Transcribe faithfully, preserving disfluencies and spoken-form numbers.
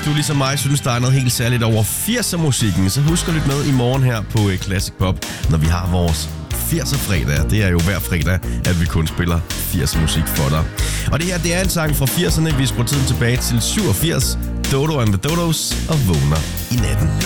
du ligesom mig synes, der er noget helt særligt over firser-musikken, så husk at lytte med i morgen her på Classic Pop, når vi har vores firser-fredag. Det er jo hver fredag, at vi kun spiller firser-musik for dig. Og det her, det er en sang fra firserne. Vi skruer tiden tilbage til syvogfirs. Dodo and the Dodos og Vågner i natten.